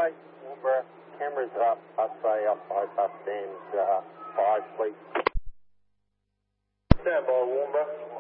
Okay. Warnbro, cameras up, busway up by bus stand 5, please. Stand by, Warnbro.